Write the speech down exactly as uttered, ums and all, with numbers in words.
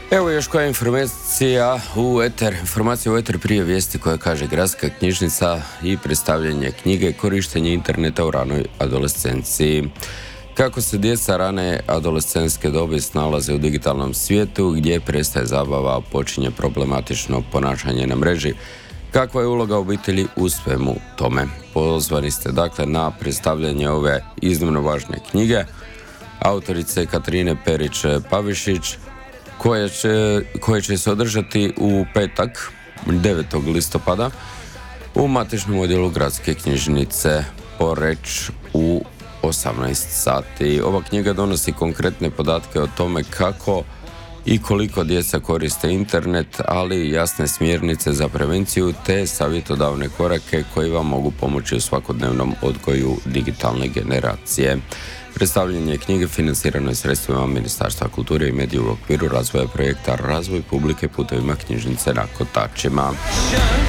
Evo još koja informacija u eter, informacija u eter prije vijesti koja kaže gradska knjižnica i predstavljanje knjige, korištenje interneta u ranoj adolescenciji. Kako se djeca rane adolescentske dobi snalaze u digitalnom svijetu gdje prestaje zabava, a počinje problematično ponašanje na mreži, kakva je uloga obitelji u svemu tome? Pozvani ste dakle na predstavljanje ove iznimno važne knjige autorice Katarine Perić-Pavišić, koje će, koje će se održati u petak devetog listopada u matičnom odjelu gradske knjižnice Poreč u osamnaest sati. Ova knjiga donosi konkretne podatke o tome kako i koliko djeca koriste internet, ali i jasne smjernice za prevenciju te savjetodavne korake koji vam mogu pomoći u svakodnevnom odgoju digitalne generacije. Predstavljanje knjige financirano je sredstvima Ministarstva kulture i medija u okviru razvoja projekta Razvoj publike putovima knjižnice na kotačima.